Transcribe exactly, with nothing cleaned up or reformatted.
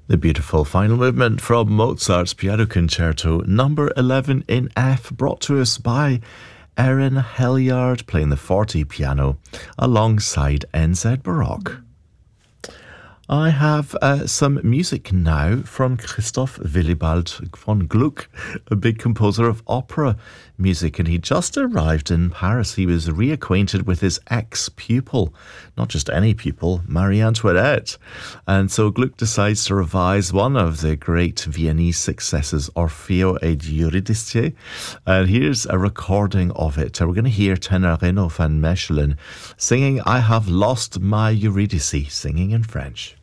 The beautiful final movement from Mozart's Piano Concerto number eleven in F, brought to us by Erin Helyard playing the forte piano alongside N Z Baroque. I have uh, some music now from Christoph Willibald von Gluck, a big composer of opera music, and he just arrived in Paris. He was reacquainted with his ex-pupil, not just any pupil, Marie Antoinette. And so Gluck decides to revise one of the great Viennese successes, Orfeo ed Eurydice. And here's a recording of it. We're going to hear Tenarino van Mechelen singing I Have Lost My Eurydice, singing in French.